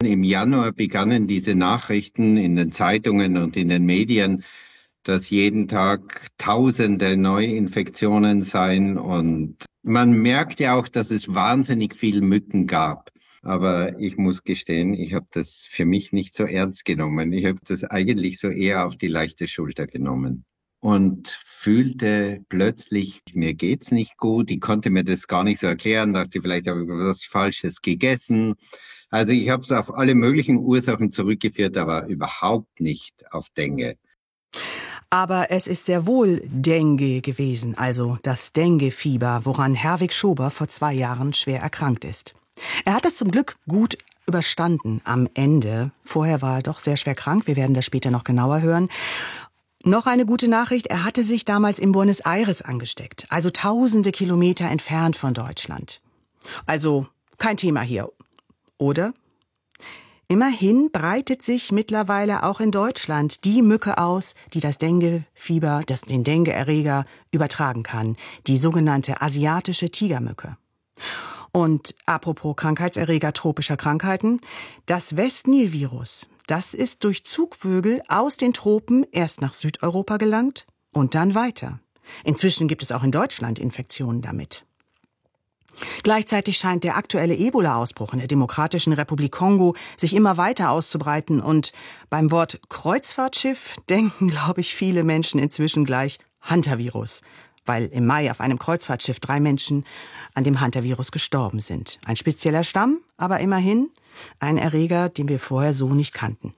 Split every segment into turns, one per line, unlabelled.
Im Januar begannen diese Nachrichten in den Zeitungen und in den Medien, dass jeden Tag Tausende Neuinfektionen seien. Und man merkte auch, dass es wahnsinnig viel Mücken gab. Aber ich muss gestehen, ich habe das für mich nicht so ernst genommen. Ich habe das eigentlich so eher auf die leichte Schulter genommen und fühlte plötzlich, mir geht's nicht gut. Ich konnte mir das gar nicht so erklären, dachte, vielleicht habe ich was Falsches gegessen. Also ich habe es auf alle möglichen Ursachen zurückgeführt, aber überhaupt nicht auf Dengue.
Aber es ist sehr wohl Dengue gewesen, also das Dengue-Fieber, woran Herwig Schober vor 2 Jahren schwer erkrankt ist. Er hat es zum Glück gut überstanden am Ende. Vorher war er doch sehr schwer krank, wir werden das später noch genauer hören. Noch eine gute Nachricht, er hatte sich damals in Buenos Aires angesteckt, also tausende Kilometer entfernt von Deutschland. Also kein Thema hier, oder? Immerhin breitet sich mittlerweile auch in Deutschland die Mücke aus, die das Dengue-Fieber, den Dengue-Erreger übertragen kann, die sogenannte asiatische Tigermücke. Und apropos Krankheitserreger tropischer Krankheiten, das West-Nil-Virus, das ist durch Zugvögel aus den Tropen erst nach Südeuropa gelangt und dann weiter. Inzwischen gibt es auch in Deutschland Infektionen damit. Gleichzeitig scheint der aktuelle Ebola-Ausbruch in der Demokratischen Republik Kongo sich immer weiter auszubreiten. Und beim Wort Kreuzfahrtschiff denken, glaube ich, viele Menschen inzwischen gleich Hantavirus, weil im Mai auf einem Kreuzfahrtschiff 3 Menschen an dem Hantavirus gestorben sind. Ein spezieller Stamm, aber immerhin ein Erreger, den wir vorher so nicht kannten.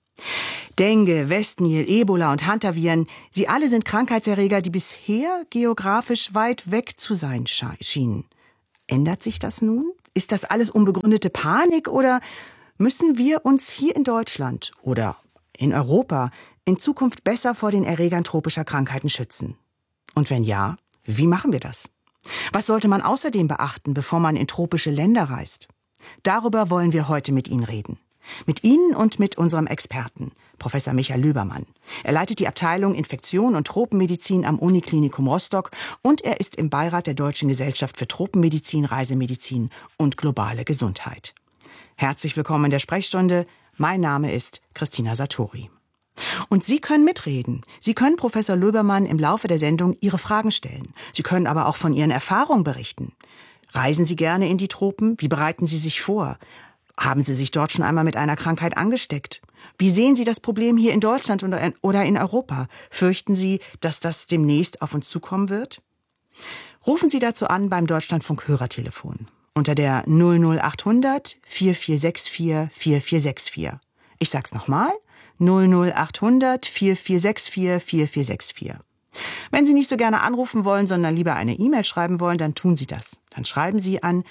Dengue, Westnil, Ebola und Hantaviren, sie alle sind Krankheitserreger, die bisher geografisch weit weg zu sein schienen. Ändert sich das nun? Ist das alles unbegründete Panik oder müssen wir uns hier in Deutschland oder in Europa in Zukunft besser vor den Erregern tropischer Krankheiten schützen? Und wenn ja, wie machen wir das? Was sollte man außerdem beachten, bevor man in tropische Länder reist? Darüber wollen wir heute mit Ihnen reden. Mit Ihnen und mit unserem Experten, Professor Michael Löbermann. Er leitet die Abteilung Infektion und Tropenmedizin am Uniklinikum Rostock und er ist im Beirat der Deutschen Gesellschaft für Tropenmedizin, Reisemedizin und globale Gesundheit. Herzlich willkommen in der Sprechstunde. Mein Name ist Christina Satori. Und Sie können mitreden. Sie können Professor Löbermann im Laufe der Sendung Ihre Fragen stellen. Sie können aber auch von Ihren Erfahrungen berichten. Reisen Sie gerne in die Tropen? Wie bereiten Sie sich vor? Haben Sie sich dort schon einmal mit einer Krankheit angesteckt? Wie sehen Sie das Problem hier in Deutschland oder in Europa? Fürchten Sie, dass das demnächst auf uns zukommen wird? Rufen Sie dazu an beim Deutschlandfunk Hörertelefon unter der 00800 4464 4464. Ich sag's nochmal, 00800 4464 4464. Wenn Sie nicht so gerne anrufen wollen, sondern lieber eine E-Mail schreiben wollen, dann tun Sie das. Dann schreiben Sie an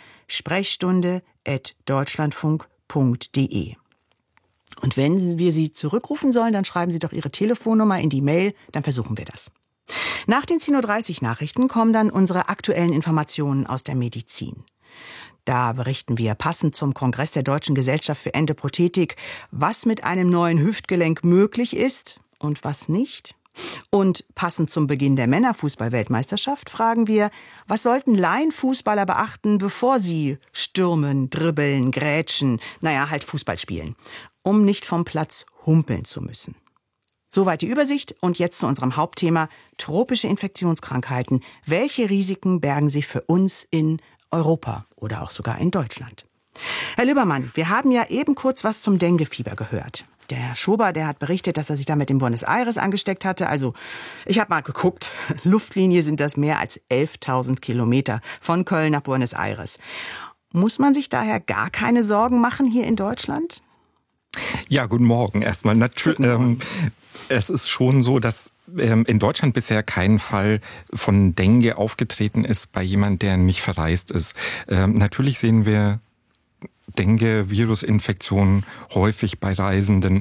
sprechstunde@deutschlandfunk.de. Und wenn wir Sie zurückrufen sollen, dann schreiben Sie doch Ihre Telefonnummer in die Mail, dann versuchen wir das. Nach den 10:30 Uhr Nachrichten kommen dann unsere aktuellen Informationen aus der Medizin. Da berichten wir passend zum Kongress der Deutschen Gesellschaft für Endoprothetik, was mit einem neuen Hüftgelenk möglich ist und was nicht. Und passend zum Beginn der Männerfußball-Weltmeisterschaft fragen wir, was sollten Laienfußballer beachten, bevor sie stürmen, dribbeln, grätschen, halt Fußball spielen, um nicht vom Platz humpeln zu müssen. Soweit die Übersicht und jetzt zu unserem Hauptthema tropische Infektionskrankheiten. Welche Risiken bergen sie für uns in Europa oder auch sogar in Deutschland? Herr Löbermann, wir haben ja eben kurz was zum Dengue-Fieber gehört. Der Herr Schober, der hat berichtet, dass er sich damit in Buenos Aires angesteckt hatte. Also, ich habe mal geguckt, Luftlinie sind das mehr als 11.000 Kilometer von Köln nach Buenos Aires. Muss man sich daher gar keine Sorgen machen hier in Deutschland?
Ja, guten Morgen erstmal. Es ist schon so, dass in Deutschland bisher kein Fall von Dengue aufgetreten ist bei jemandem, der nicht verreist ist. Natürlich sehen wir Dengue-Virusinfektionen häufig bei Reisenden.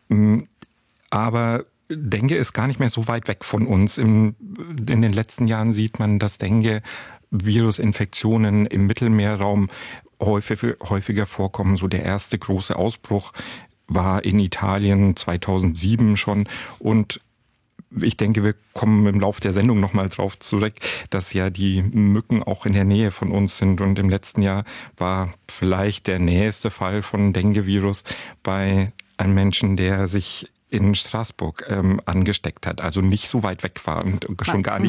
Aber Dengue ist gar nicht mehr so weit weg von uns. In den letzten Jahren sieht man, dass Dengue-Virusinfektionen im Mittelmeerraum häufiger vorkommen. So der erste große Ausbruch war in Italien 2007 schon. Und ich denke, wir kommen im Laufe der Sendung nochmal drauf zurück, dass ja die Mücken auch in der Nähe von uns sind. Und im letzten Jahr war vielleicht der nächste Fall von Dengue-Virus bei einem Menschen, der sich in Straßburg angesteckt hat. Also nicht so weit weg war und schon gar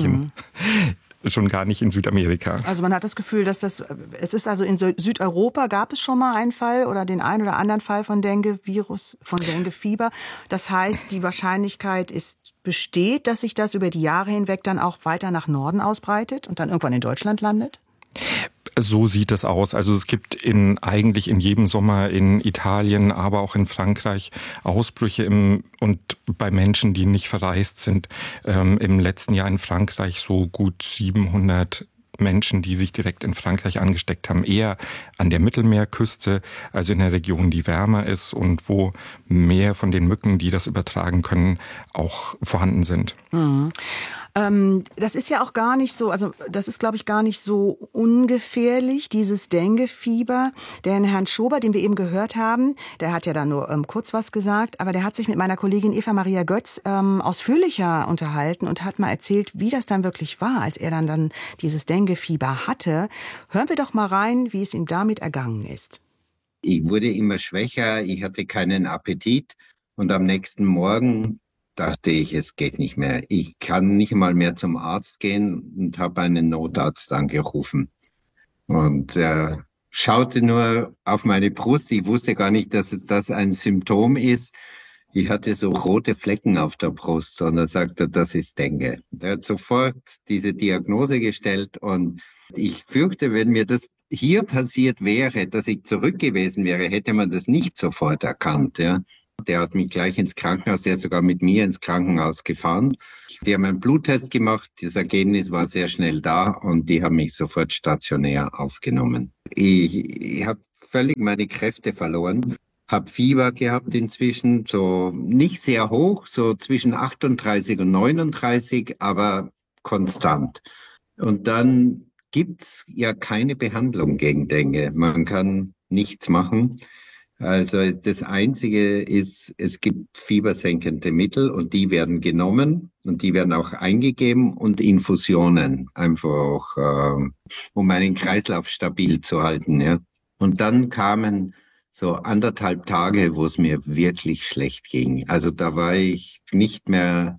nicht in Südamerika.
Also man hat das Gefühl, dass es ist also in Südeuropa gab es schon mal einen Fall oder den einen oder anderen Fall von Dengue-Virus, von Dengue-Fieber. Das heißt, die Wahrscheinlichkeit besteht, dass sich das über die Jahre hinweg dann auch weiter nach Norden ausbreitet und dann irgendwann in Deutschland landet?
So sieht es aus. Also es gibt eigentlich in jedem Sommer in Italien, aber auch in Frankreich Ausbrüche und bei Menschen, die nicht verreist sind. Im letzten Jahr in Frankreich so gut 700 Menschen, die sich direkt in Frankreich angesteckt haben, eher an der Mittelmeerküste, also in der Region, die wärmer ist und wo mehr von den Mücken, die das übertragen können, auch vorhanden sind.
Mhm. Das ist ja auch gar nicht so, also das ist, glaube ich, gar nicht so ungefährlich, dieses Dengue-Fieber. Den Herrn Schober, den wir eben gehört haben, der hat ja da nur kurz was gesagt, aber der hat sich mit meiner Kollegin Eva Maria Götz ausführlicher unterhalten und hat mal erzählt, wie das dann wirklich war, als er dann dieses Dengue-Fieber hatte. Hören wir doch mal rein, wie es ihm damit ergangen ist.
Ich wurde immer schwächer, ich hatte keinen Appetit und am nächsten Morgen dachte ich, es geht nicht mehr. Ich kann nicht mal mehr zum Arzt gehen und habe einen Notarzt angerufen. Und er schaute nur auf meine Brust. Ich wusste gar nicht, dass das ein Symptom ist. Ich hatte so rote Flecken auf der Brust und er sagte, das ist Dengue. Er hat sofort diese Diagnose gestellt und ich fürchte, wenn mir das hier passiert wäre, dass ich zurück gewesen wäre, hätte man das nicht sofort erkannt, ja. Der hat mich gleich ins Krankenhaus, der hat sogar mit mir ins Krankenhaus gefahren. Die haben einen Bluttest gemacht, das Ergebnis war sehr schnell da und die haben mich sofort stationär aufgenommen. Ich habe völlig meine Kräfte verloren, habe Fieber gehabt inzwischen, so nicht sehr hoch, so zwischen 38 und 39, aber konstant. Und dann gibt's ja keine Behandlung gegen Dengue. Man kann nichts machen. Also das Einzige ist, es gibt fiebersenkende Mittel und die werden genommen und die werden auch eingegeben und Infusionen, einfach um einen Kreislauf stabil zu halten. Ja. Und dann kamen so 1,5 Tage, wo es mir wirklich schlecht ging. Also da war ich nicht mehr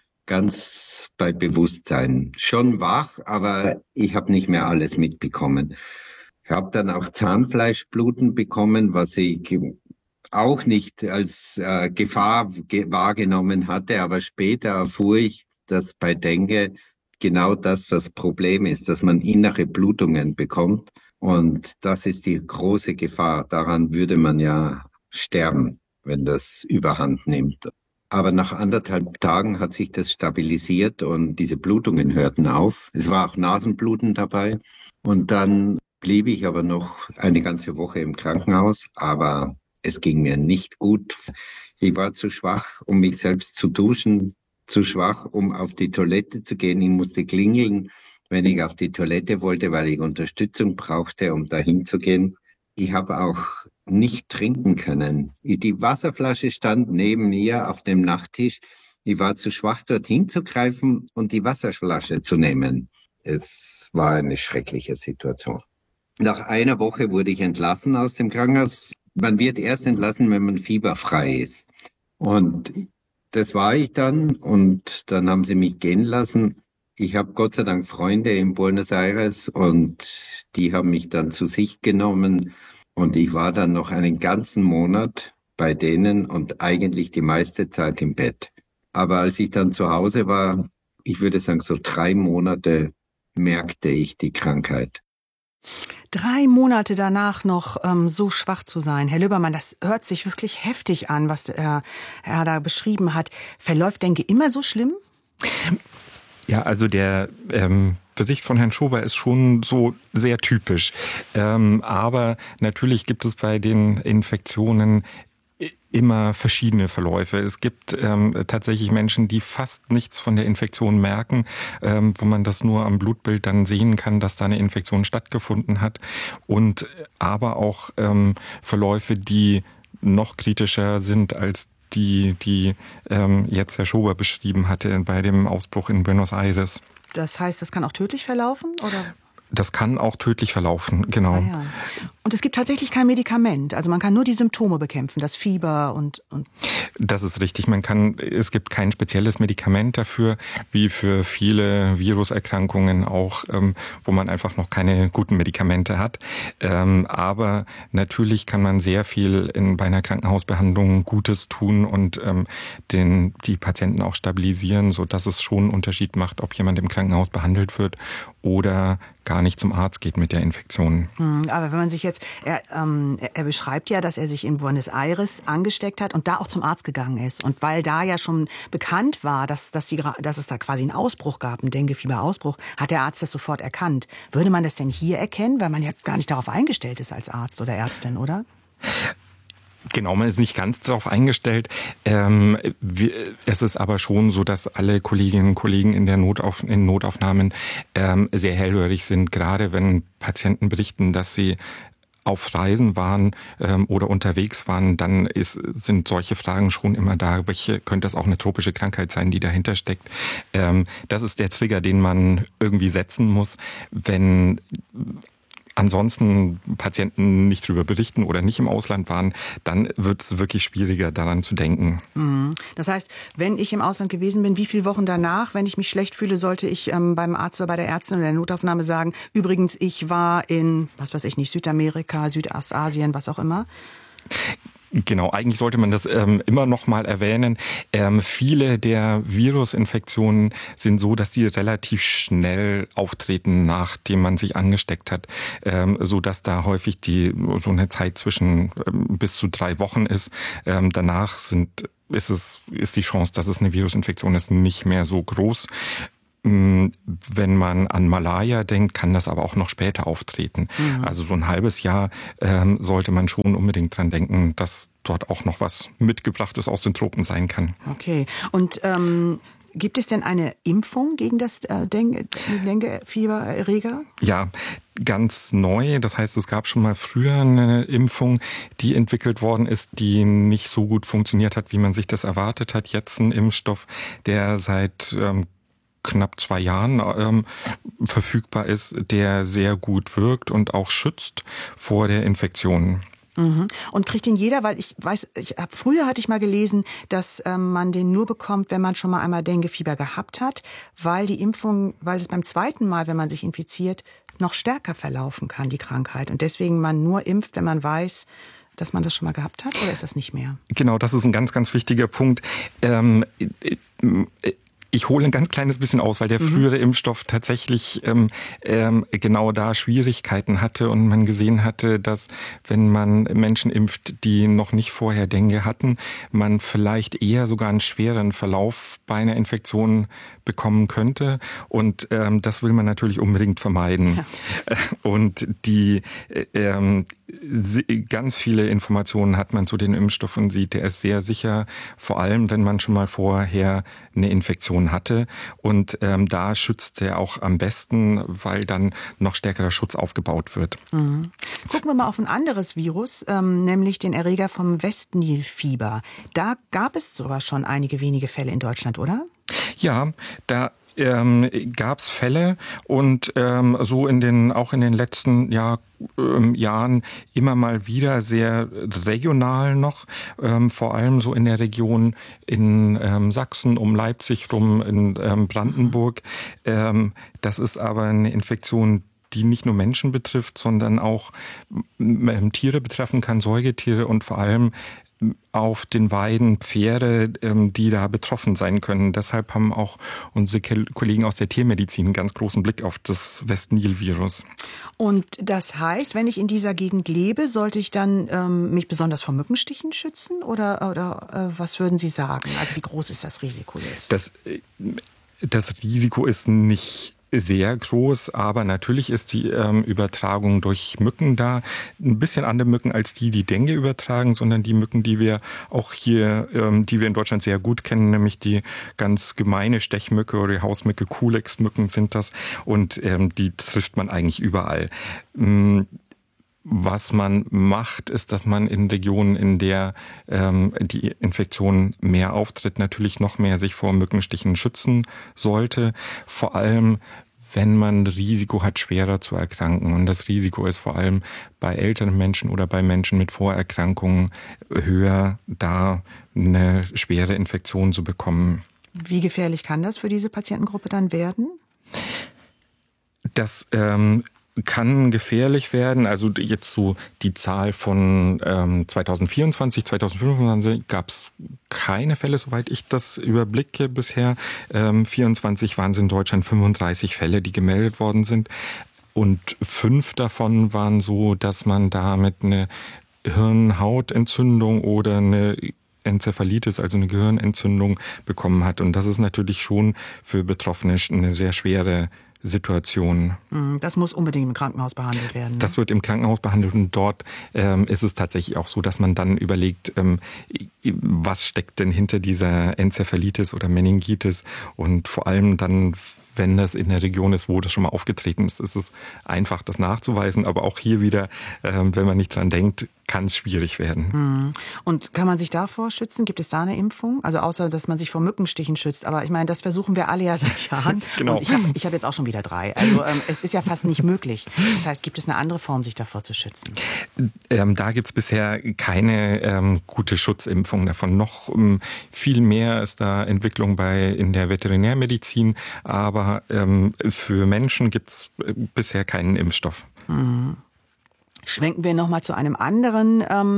ganz bei Bewusstsein. Schon wach, aber ich habe nicht mehr alles mitbekommen. Ich habe dann auch Zahnfleischbluten bekommen, was ich auch nicht als Gefahr wahrgenommen hatte. Aber später erfuhr ich, dass bei Dengue genau das Problem ist, dass man innere Blutungen bekommt. Und das ist die große Gefahr. Daran würde man ja sterben, wenn das überhand nimmt. Aber nach 1,5 Tagen hat sich das stabilisiert und diese Blutungen hörten auf. Es war auch Nasenbluten dabei. Und dann blieb ich aber noch eine ganze Woche im Krankenhaus, aber es ging mir nicht gut. Ich war zu schwach, um mich selbst zu duschen, zu schwach, um auf die Toilette zu gehen. Ich musste klingeln, wenn ich auf die Toilette wollte, weil ich Unterstützung brauchte, um dahin zu gehen. Ich habe auch nicht trinken können. Die Wasserflasche stand neben mir auf dem Nachttisch. Ich war zu schwach, dorthin zu greifen und die Wasserflasche zu nehmen. Es war eine schreckliche Situation. Nach einer Woche wurde ich entlassen aus dem Krankenhaus. Man wird erst entlassen, wenn man fieberfrei ist. Und das war ich dann und dann haben sie mich gehen lassen. Ich habe Gott sei Dank Freunde in Buenos Aires und die haben mich dann zu sich genommen und ich war dann noch einen ganzen Monat bei denen und eigentlich die meiste Zeit im Bett. Aber als ich dann zu Hause war, ich würde sagen so 3 Monate, merkte ich die Krankheit.
3 Monate danach noch so schwach zu sein. Herr Löbermann, das hört sich wirklich heftig an, was er da beschrieben hat. Verläuft Dengue immer so schlimm?
Ja, also der Bericht von Herrn Schober ist schon so sehr typisch. Aber natürlich gibt es bei den Infektionen immer verschiedene Verläufe. Es gibt tatsächlich Menschen, die fast nichts von der Infektion merken, wo man das nur am Blutbild dann sehen kann, dass da eine Infektion stattgefunden hat. Und aber auch Verläufe, die noch kritischer sind als die jetzt Herr Schober beschrieben hatte bei dem Ausbruch in Buenos Aires.
Das heißt, das kann auch tödlich verlaufen, oder?
Das kann auch tödlich verlaufen, genau.
Ah, ja. Und es gibt tatsächlich kein Medikament. Also man kann nur die Symptome bekämpfen, das Fieber und.
Das ist richtig. Es gibt kein spezielles Medikament dafür, wie für viele Viruserkrankungen auch, wo man einfach noch keine guten Medikamente hat. Aber natürlich kann man sehr viel bei einer Krankenhausbehandlung Gutes tun und die Patienten auch stabilisieren, sodass es schon einen Unterschied macht, ob jemand im Krankenhaus behandelt wird oder gar nicht zum Arzt geht mit der Infektion.
Aber wenn man sich jetzt, er beschreibt ja, dass er sich in Buenos Aires angesteckt hat und da auch zum Arzt gegangen ist. Und weil da ja schon bekannt war, dass es da quasi einen Ausbruch gab, einen Dengue-Fieber-Ausbruch, hat der Arzt das sofort erkannt. Würde man das denn hier erkennen, weil man ja gar nicht darauf eingestellt ist als Arzt oder Ärztin, oder?
Genau, man ist nicht ganz darauf eingestellt. Es ist aber schon so, dass alle Kolleginnen und Kollegen in Notaufnahmen sehr hellhörig sind, gerade wenn Patienten berichten, dass sie auf Reisen waren oder unterwegs waren, dann sind solche Fragen schon immer da. Könnte das auch eine tropische Krankheit sein, die dahinter steckt? Das ist der Trigger, den man irgendwie setzen muss, wenn ansonsten Patienten nicht darüber berichten oder nicht im Ausland waren, dann wird es wirklich schwieriger, daran zu denken.
Das heißt, wenn ich im Ausland gewesen bin, wie viele Wochen danach, wenn ich mich schlecht fühle, sollte ich beim Arzt oder bei der Ärztin oder der Notaufnahme sagen, übrigens, ich war in, Südamerika, Südostasien, was auch immer?
Genau, eigentlich sollte man das immer noch mal erwähnen. Viele der Virusinfektionen sind so, dass die relativ schnell auftreten, nachdem man sich angesteckt hat, so dass da häufig so eine Zeit zwischen bis zu 3 Wochen ist. Danach ist die Chance, dass es eine Virusinfektion ist, nicht mehr so groß. Wenn man an Malaria denkt, kann das aber auch noch später auftreten. Also so ein halbes Jahr sollte man schon unbedingt dran denken, dass dort auch noch was mitgebrachtes aus den Tropen sein kann.
Okay. Und gibt es denn eine Impfung gegen das Dengue-Fiebererreger?
Ja, ganz neu. Das heißt, es gab schon mal früher eine Impfung, die entwickelt worden ist, die nicht so gut funktioniert hat, wie man sich das erwartet hat. Jetzt ein Impfstoff, der seit knapp 2 Jahren verfügbar ist, der sehr gut wirkt und auch schützt vor der Infektion.
Und kriegt ihn jeder, weil früher hatte ich mal gelesen, dass man den nur bekommt, wenn man schon mal einmal Denguefieber gehabt hat, weil es beim zweiten Mal, wenn man sich infiziert, noch stärker verlaufen kann, die Krankheit. Und deswegen man nur impft, wenn man weiß, dass man das schon mal gehabt hat, oder ist das nicht mehr?
Genau, das ist ein ganz, ganz wichtiger Punkt. Ich hole ein ganz kleines bisschen aus, weil der frühere Impfstoff tatsächlich genau da Schwierigkeiten hatte und man gesehen hatte, dass wenn man Menschen impft, die noch nicht vorher Dengue hatten, man vielleicht eher sogar einen schweren Verlauf bei einer Infektion bekommen könnte. Und das will man natürlich unbedingt vermeiden. Ja. Und ganz viele Informationen hat man zu den Impfstoffen und sieht, der ist sehr sicher, vor allem wenn man schon mal vorher eine Infektion hatte. Und da schützt er auch am besten, weil dann noch stärkerer Schutz aufgebaut wird.
Gucken wir mal auf ein anderes Virus, nämlich den Erreger vom Westnilfieber. Da gab es sogar schon einige wenige Fälle in Deutschland, oder?
Ja, da gab es Fälle und so auch in den letzten Jahren immer mal wieder sehr regional noch, vor allem so in der Region in Sachsen, um Leipzig rum, in Brandenburg. Das ist aber eine Infektion, die nicht nur Menschen betrifft, sondern auch Tiere betreffen kann, Säugetiere und vor allem auf den Weiden Pferde, die da betroffen sein können. Deshalb haben auch unsere Kollegen aus der Tiermedizin einen ganz großen Blick auf das Westnil-Virus.
Und das heißt, wenn ich in dieser Gegend lebe, sollte ich dann mich besonders vor Mückenstichen schützen? Oder was würden Sie sagen? Also wie groß ist das Risiko jetzt?
Das Risiko ist nicht sehr groß, aber natürlich ist die Übertragung durch Mücken da ein bisschen andere Mücken als die Dengue übertragen, sondern die Mücken, die wir auch hier, die wir in Deutschland sehr gut kennen, nämlich die ganz gemeine Stechmücke oder die Hausmücke, Culex-Mücken sind das und die trifft man eigentlich überall. Was man macht, ist, dass man in Regionen, in der die Infektion mehr auftritt, natürlich noch mehr sich vor Mückenstichen schützen sollte. Vor allem, wenn man Risiko hat, schwerer zu erkranken. Und das Risiko ist vor allem bei älteren Menschen oder bei Menschen mit Vorerkrankungen höher, da eine schwere Infektion zu bekommen.
Wie gefährlich kann das für diese Patientengruppe dann werden?
Das kann gefährlich werden. Also jetzt so die Zahl von 2024, 2025 gab es keine Fälle, soweit ich das überblicke bisher. 24 waren es in Deutschland 35 Fälle, die gemeldet worden sind. Und 5 davon waren so, dass man damit eine Hirnhautentzündung oder eine Enzephalitis, also eine Gehirnentzündung bekommen hat. Und das ist natürlich schon für Betroffene eine sehr schwere Situation.
Das muss unbedingt im Krankenhaus behandelt werden. Ne?
Das wird im Krankenhaus behandelt und dort ist es tatsächlich auch so, dass man dann überlegt, was steckt denn hinter dieser Enzephalitis oder Meningitis und vor allem dann, wenn das in der Region ist, wo das schon mal aufgetreten ist, ist es einfach, das nachzuweisen. Aber auch hier wieder, wenn man nicht dran denkt, kann es schwierig werden.
Und kann man sich davor schützen? Gibt es da eine Impfung? Also außer, dass man sich vor Mückenstichen schützt. Aber ich meine, das versuchen wir alle ja seit Jahren.
Genau.
Und ich hab jetzt auch schon wieder 3. Also es ist ja fast nicht möglich. Das heißt, gibt es eine andere Form, sich davor zu schützen?
Da gibt es bisher keine gute Schutzimpfung davon. Noch viel mehr ist da Entwicklung in der Veterinärmedizin. Aber für Menschen gibt es bisher keinen Impfstoff.
Schwenken wir nochmal zu einem anderen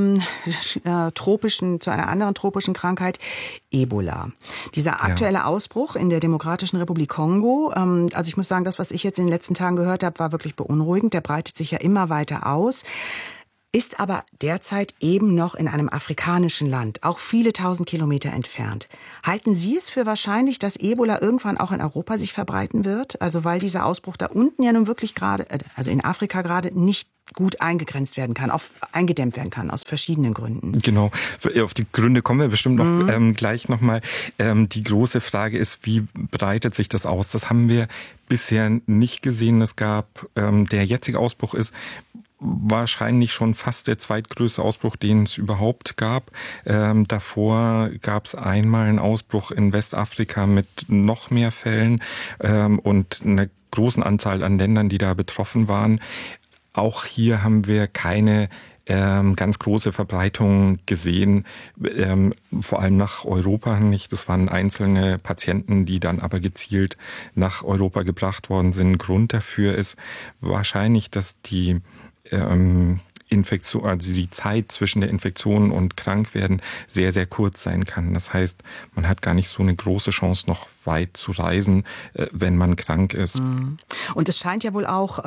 tropischen Krankheit, Ebola. Dieser aktuelle Ausbruch in der Demokratischen Republik Kongo, also ich muss sagen, das, was ich jetzt in den letzten Tagen gehört habe, war wirklich beunruhigend. Der breitet sich ja immer weiter aus. Ist aber derzeit eben noch in einem afrikanischen Land, auch viele 1000 Kilometer entfernt. Halten Sie es für wahrscheinlich, dass Ebola irgendwann auch in Europa sich verbreiten wird? Also weil dieser Ausbruch da unten ja nun wirklich gerade, also in Afrika gerade, nicht gut eingedämmt werden kann, aus verschiedenen Gründen.
Genau, auf die Gründe kommen wir bestimmt noch gleich nochmal. Die große Frage ist, wie breitet sich das aus? Das haben wir bisher nicht gesehen. Es gab, der jetzige Ausbruch ist wahrscheinlich schon fast der zweitgrößte Ausbruch, den es überhaupt gab. Davor gab es einmal einen Ausbruch in Westafrika mit noch mehr Fällen und einer großen Anzahl an Ländern, die da betroffen waren. Auch hier haben wir keine ganz große Verbreitung gesehen, vor allem nach Europa nicht. Das waren einzelne Patienten, die dann aber gezielt nach Europa gebracht worden sind. Grund dafür ist wahrscheinlich, dass die Infektion, also die Zeit zwischen der Infektion und Krankwerden sehr, sehr kurz sein kann. Das heißt, man hat gar nicht so eine große Chance, noch weit zu reisen, wenn man krank ist.
Und es scheint ja wohl auch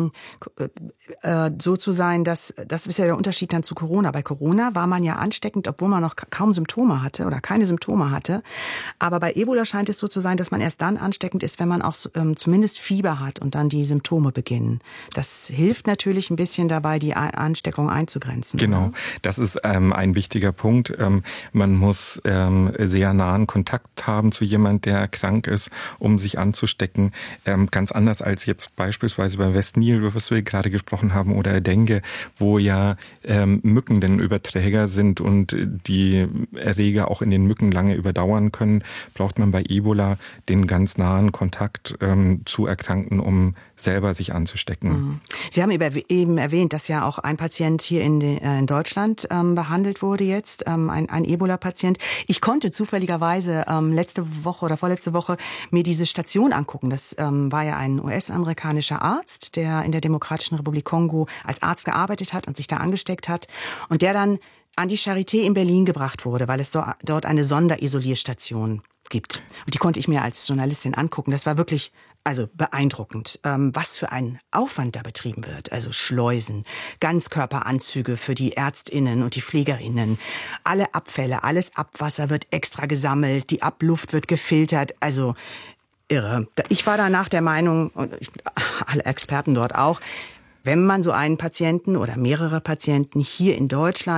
so zu sein, dass das ist ja der Unterschied dann zu Corona. Bei Corona war man ja ansteckend, obwohl man noch kaum Symptome hatte oder keine Symptome hatte. Aber bei Ebola scheint es so zu sein, dass man erst dann ansteckend ist, wenn man auch zumindest Fieber hat und dann die Symptome beginnen. Das hilft natürlich ein bisschen dabei, die Ansteckung einzugrenzen.
Genau,
oder?
Das ist ein wichtiger Punkt. Man muss sehr nahen Kontakt haben zu jemand, der krank ist, um sich anzustecken. Ganz anders als jetzt beispielsweise bei West Nile, über was wir gerade gesprochen haben, oder Dengue, wo ja Mücken den Überträger sind und die Erreger auch in den Mücken lange überdauern können, braucht man bei Ebola den ganz nahen Kontakt zu Erkrankten, um selber sich anzustecken.
Sie haben eben erwähnt, dass ja auch ein Patient hier in Deutschland behandelt wurde jetzt, ein Ebola-Patient. Ich konnte zufälligerweise letzte Woche oder vorletzte Woche mir diese Station angucken. Das war ja ein US-amerikanischer Arzt, der in der Demokratischen Republik Kongo als Arzt gearbeitet hat und sich da angesteckt hat und der dann an die Charité in Berlin gebracht wurde, weil es dort eine Sonderisolierstation gibt. Und die konnte ich mir als Journalistin angucken. Das war wirklich beeindruckend, was für ein Aufwand da betrieben wird. Also Schleusen, Ganzkörperanzüge für die ÄrztInnen und die PflegerInnen. Alle Abfälle, alles Abwasser wird extra gesammelt, die Abluft wird gefiltert. Also irre. Ich war danach der Meinung, und alle Experten dort auch, wenn man so einen Patienten oder mehrere Patienten hier in Deutschland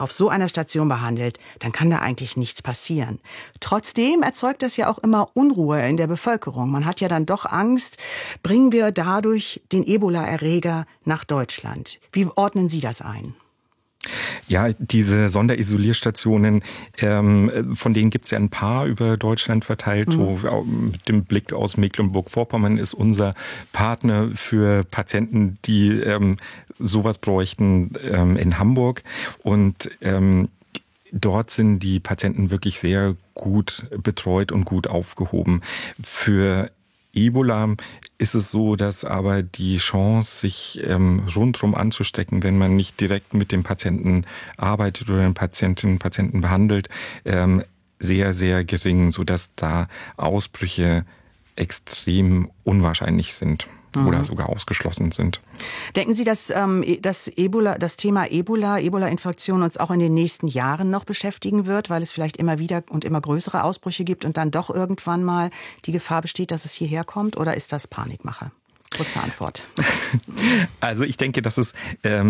auf so einer Station behandelt, dann kann da eigentlich nichts passieren. Trotzdem erzeugt das ja auch immer Unruhe in der Bevölkerung. Man hat ja dann doch Angst, bringen wir dadurch den Ebola-Erreger nach Deutschland. Wie ordnen Sie das ein?
Ja, diese Sonderisolierstationen, von denen gibt es ja ein paar über Deutschland verteilt. Mit dem Blick aus Mecklenburg-Vorpommern ist unser Partner für Patienten, die sowas bräuchten, in Hamburg. Und dort sind die Patienten wirklich sehr gut betreut und gut aufgehoben. Für Ebola ist es so, dass aber die Chance, sich rundherum anzustecken, wenn man nicht direkt mit dem Patienten arbeitet oder den Patienten behandelt, sehr, sehr gering, sodass da Ausbrüche extrem unwahrscheinlich sind oder sogar ausgeschlossen sind.
Denken Sie, dass das Thema Ebola-Infektion uns auch in den nächsten Jahren noch beschäftigen wird, weil es vielleicht immer wieder und immer größere Ausbrüche gibt und dann doch irgendwann mal die Gefahr besteht, dass es hierher kommt? Oder ist das Panikmache? Kurze Antwort.
Also ich denke, dass es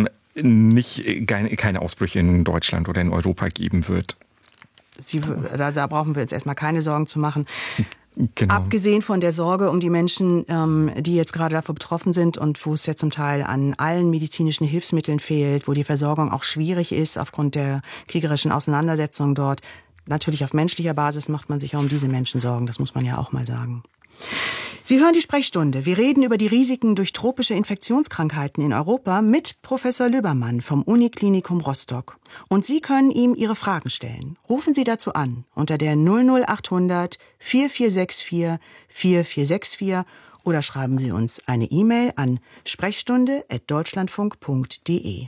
keine Ausbrüche in Deutschland oder in Europa geben wird.
Da brauchen wir uns erstmal keine Sorgen zu machen.
Genau.
Abgesehen von der Sorge um die Menschen, die jetzt gerade davon betroffen sind und wo es ja zum Teil an allen medizinischen Hilfsmitteln fehlt, wo die Versorgung auch schwierig ist aufgrund der kriegerischen Auseinandersetzungen dort. Natürlich auf menschlicher Basis macht man sich auch um diese Menschen Sorgen, das muss man ja auch mal sagen. Sie hören die Sprechstunde. Wir reden über die Risiken durch tropische Infektionskrankheiten in Europa mit Professor Lübbermann vom Uniklinikum Rostock. Und Sie können ihm Ihre Fragen stellen. Rufen Sie dazu an unter der 00800 4464 4464 oder schreiben Sie uns eine E-Mail an sprechstunde@deutschlandfunk.de.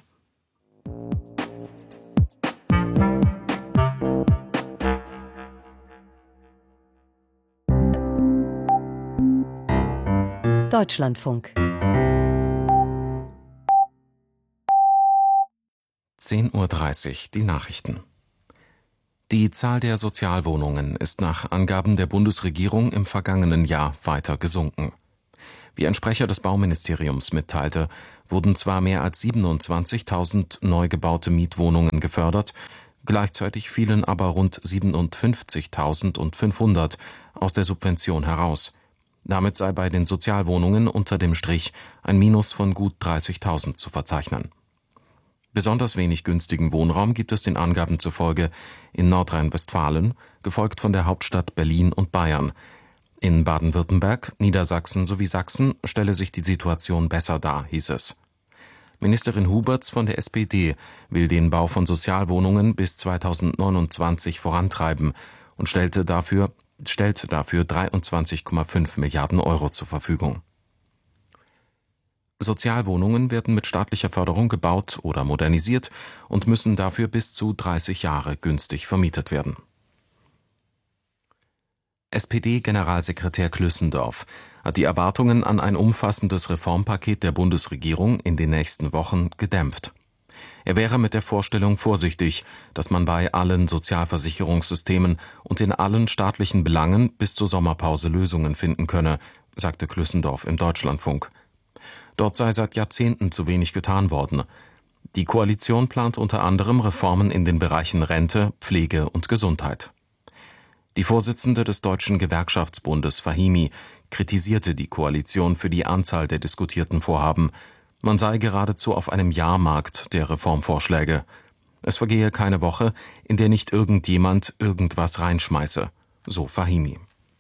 Deutschlandfunk.
10:30 Uhr, die Nachrichten. Die Zahl der Sozialwohnungen ist nach Angaben der Bundesregierung im vergangenen Jahr weiter gesunken. Wie ein Sprecher des Bauministeriums mitteilte, wurden zwar mehr als 27.000 neu gebaute Mietwohnungen gefördert, gleichzeitig fielen aber rund 57.500 aus der Subvention heraus. Damit sei bei den Sozialwohnungen unter dem Strich ein Minus von gut 30.000 zu verzeichnen. Besonders wenig günstigen Wohnraum gibt es den Angaben zufolge in Nordrhein-Westfalen, gefolgt von der Hauptstadt Berlin und Bayern. In Baden-Württemberg, Niedersachsen sowie Sachsen stelle sich die Situation besser dar, hieß es. Ministerin Huberts von der SPD will den Bau von Sozialwohnungen bis 2029 vorantreiben und stellt dafür 23,5 Milliarden Euro zur Verfügung. Sozialwohnungen werden mit staatlicher Förderung gebaut oder modernisiert und müssen dafür bis zu 30 Jahre günstig vermietet werden. SPD-Generalsekretär Klüssendorf hat die Erwartungen an ein umfassendes Reformpaket der Bundesregierung in den nächsten Wochen gedämpft. Er wäre mit der Vorstellung vorsichtig, dass man bei allen Sozialversicherungssystemen und in allen staatlichen Belangen bis zur Sommerpause Lösungen finden könne, sagte Klüssendorf im Deutschlandfunk. Dort sei seit Jahrzehnten zu wenig getan worden. Die Koalition plant unter anderem Reformen in den Bereichen Rente, Pflege und Gesundheit. Die Vorsitzende des Deutschen Gewerkschaftsbundes Fahimi kritisierte die Koalition für die Anzahl der diskutierten Vorhaben. Man sei geradezu auf einem Jahrmarkt der Reformvorschläge. Es vergehe keine Woche, in der nicht irgendjemand irgendwas reinschmeiße, so Fahimi.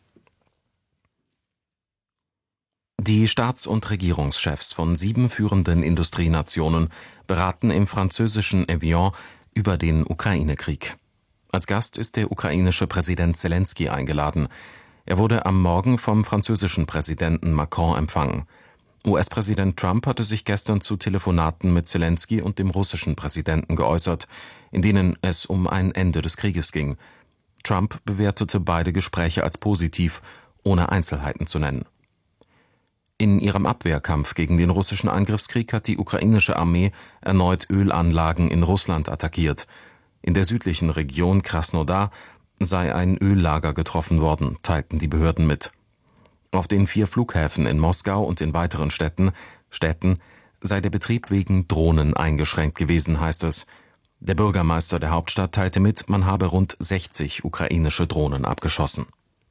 Die Staats- und Regierungschefs von 7 führenden Industrienationen beraten im französischen Evian über den Ukraine-Krieg. Als Gast ist der ukrainische Präsident Zelensky eingeladen. Er wurde am Morgen vom französischen Präsidenten Macron empfangen. US-Präsident Trump hatte sich gestern zu Telefonaten mit Zelensky und dem russischen Präsidenten geäußert, in denen es um ein Ende des Krieges ging. Trump bewertete beide Gespräche als positiv, ohne Einzelheiten zu nennen. In ihrem Abwehrkampf gegen den russischen Angriffskrieg hat die ukrainische Armee erneut Ölanlagen in Russland attackiert. In der südlichen Region Krasnodar sei ein Öllager getroffen worden, teilten die Behörden mit. Auf den 4 Flughäfen in Moskau und in weiteren Städten sei der Betrieb wegen Drohnen eingeschränkt gewesen, heißt es. Der Bürgermeister der Hauptstadt teilte mit, man habe rund 60 ukrainische Drohnen abgeschossen.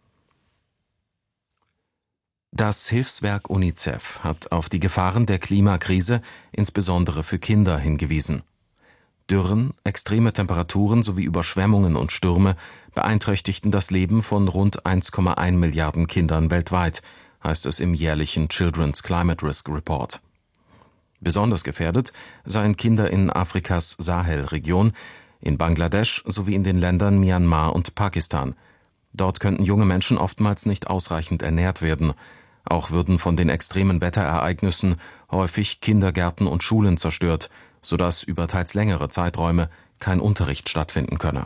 Das Hilfswerk UNICEF hat auf die Gefahren der Klimakrise, insbesondere für Kinder, hingewiesen. Dürren, extreme Temperaturen sowie Überschwemmungen und Stürme beeinträchtigten das Leben von rund 1,1 Milliarden Kindern weltweit, heißt es im jährlichen Children's Climate Risk Report. Besonders gefährdet seien Kinder in Afrikas Sahel-Region, in Bangladesch sowie in den Ländern Myanmar und Pakistan. Dort könnten junge Menschen oftmals nicht ausreichend ernährt werden. Auch würden von den extremen Wetterereignissen häufig Kindergärten und Schulen zerstört, sodass über teils längere Zeiträume kein Unterricht stattfinden könne.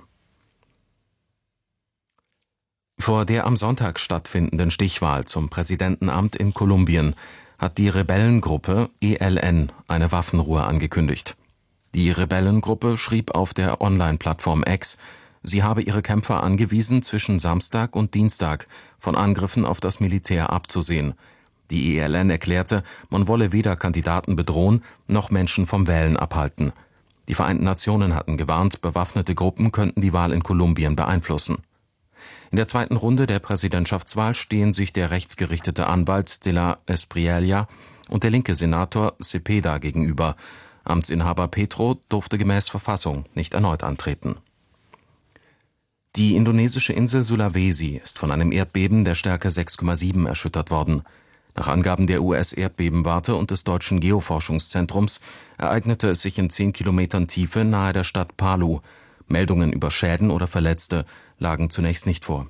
Vor der am Sonntag stattfindenden Stichwahl zum Präsidentenamt in Kolumbien hat die Rebellengruppe ELN eine Waffenruhe angekündigt. Die Rebellengruppe schrieb auf der Online-Plattform X, sie habe ihre Kämpfer angewiesen, zwischen Samstag und Dienstag von Angriffen auf das Militär abzusehen. Die ELN erklärte, man wolle weder Kandidaten bedrohen, noch Menschen vom Wählen abhalten. Die Vereinten Nationen hatten gewarnt, bewaffnete Gruppen könnten die Wahl in Kolumbien beeinflussen. In der zweiten Runde der Präsidentschaftswahl stehen sich der rechtsgerichtete Anwalt de la Espriella und der linke Senator Cepeda gegenüber. Amtsinhaber Petro durfte gemäß Verfassung nicht erneut antreten. Die indonesische Insel Sulawesi ist von einem Erdbeben der Stärke 6,7 erschüttert worden. Nach Angaben der US-Erdbebenwarte und des Deutschen Geoforschungszentrums ereignete es sich in 10 Kilometern Tiefe nahe der Stadt Palu. Meldungen über Schäden oder Verletzte lagen zunächst nicht vor.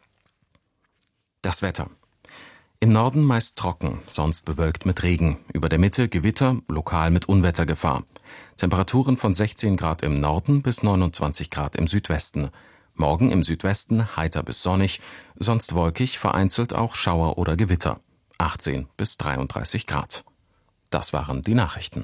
Das Wetter. Im Norden meist trocken, sonst bewölkt mit Regen. Über der Mitte Gewitter, lokal mit Unwettergefahr. Temperaturen von 16 Grad im Norden bis 29 Grad im Südwesten. Morgen im Südwesten heiter bis sonnig, sonst wolkig, vereinzelt auch Schauer oder Gewitter. 18 bis 33 Grad. Das waren die Nachrichten.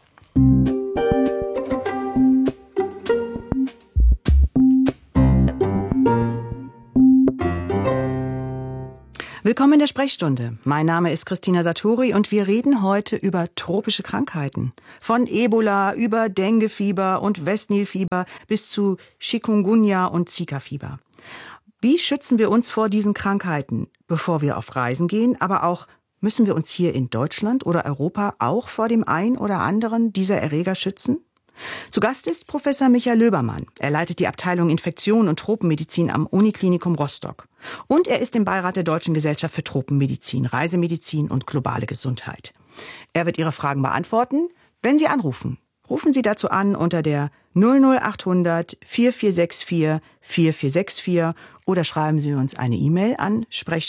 Willkommen in der Sprechstunde. Mein Name ist Christina Satori und wir reden heute über tropische Krankheiten. Von Ebola über Denguefieber und Westnilfieber bis zu Chikungunya und Zika-Fieber. Wie schützen wir uns vor diesen Krankheiten, bevor wir auf Reisen gehen? Aber auch, müssen wir uns hier in Deutschland oder Europa auch vor dem ein oder anderen dieser Erreger schützen? Zu Gast ist Professor Michael Löbermann. Er leitet die Abteilung Infektion und Tropenmedizin am Uniklinikum Rostock. Und er ist im Beirat der Deutschen Gesellschaft für Tropenmedizin, Reisemedizin und globale Gesundheit. Er wird Ihre Fragen beantworten, wenn Sie anrufen. Rufen Sie dazu an unter der 00800 4464 4464 oder schreiben Sie uns eine E-Mail an